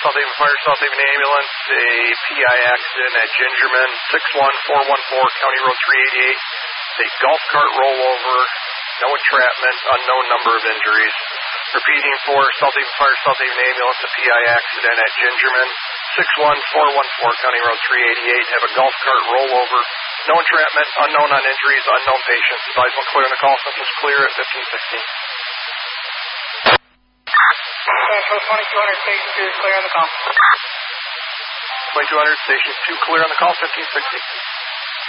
South Haven Fire, South Haven Ambulance, a PI accident at Gingerman, 61414, County Road 388. A golf cart rollover, no entrapment, unknown number of injuries. Repeating for South Haven Fire, South Haven Ambulance, a PI accident at Gingerman, 61414, County Road 388. Have a golf cart rollover, no entrapment, unknown on injuries, unknown patients. Advise when clear on the call. Symptoms clear at 1516. Central 2200, Station 2 is clear on the call. 2200, Station 2 clear on the call, 1560.